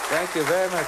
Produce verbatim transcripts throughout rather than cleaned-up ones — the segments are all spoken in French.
Thank you very much.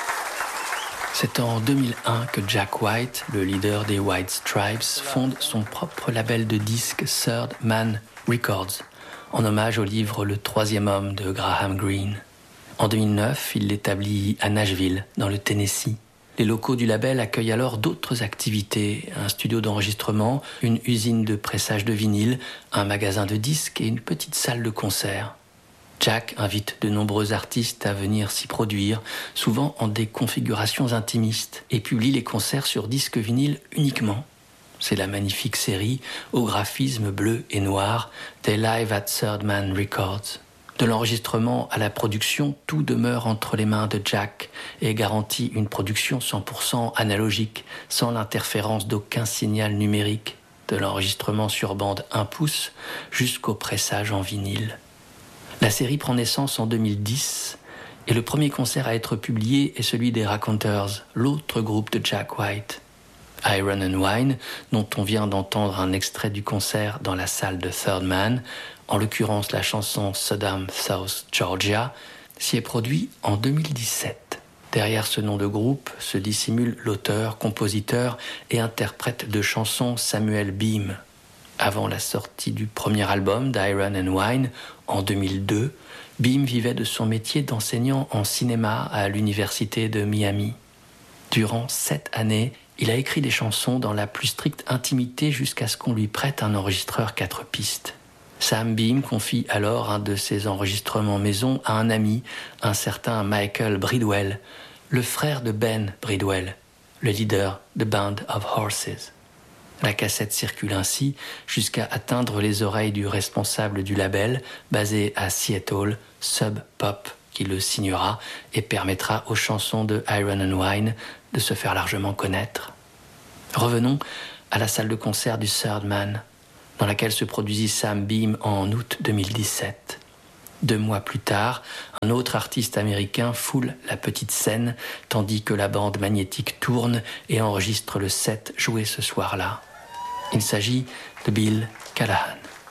C'est en deux mille un que Jack White, le leader des White Stripes, fonde son propre label de disques Third Man Records, en hommage au livre Le Troisième Homme de Graham Greene. En deux mille neuf, il l'établit à Nashville, dans le Tennessee. Les locaux du label accueillent alors d'autres activités, un studio d'enregistrement, une usine de pressage de vinyle, un magasin de disques et une petite salle de concert. Jack invite de nombreux artistes à venir s'y produire, souvent en des configurations intimistes, et publie les concerts sur disque vinyle uniquement. C'est la magnifique série, au graphisme bleu et noir, des Live at Third Man Records. De l'enregistrement à la production, tout demeure entre les mains de Jack et garantit une production cent pour cent analogique, sans l'interférence d'aucun signal numérique, de l'enregistrement sur bande un pouce jusqu'au pressage en vinyle. La série prend naissance en deux mille dix et le premier concert à être publié est celui des Raconteurs, l'autre groupe de Jack White. Iron and Wine, dont on vient d'entendre un extrait du concert dans la salle de Third Man, en l'occurrence la chanson Sodom South Georgia, s'y est produit en deux mille dix-sept. Derrière ce nom de groupe se dissimule l'auteur, compositeur et interprète de chansons Samuel Beam. Avant la sortie du premier album d'Iron and Wine, en deux mille deux, Beam vivait de son métier d'enseignant en cinéma à l'université de Miami. Durant sept années, il a écrit des chansons dans la plus stricte intimité jusqu'à ce qu'on lui prête un enregistreur quatre pistes. Sam Beam confie alors un de ses enregistrements maison à un ami, un certain Michael Bridwell, le frère de Ben Bridwell, le leader de Band of Horses. La cassette circule ainsi jusqu'à atteindre les oreilles du responsable du label, basé à Seattle, Sub Pop, qui le signera et permettra aux chansons de Iron and Wine de se faire largement connaître. Revenons à la salle de concert du Third Man, dans laquelle se produisit Sam Beam en août deux mille dix-sept. Deux mois plus tard, un autre artiste américain foule la petite scène, tandis que la bande magnétique tourne et enregistre le set joué ce soir-là. Il s'agit de Bill Callahan.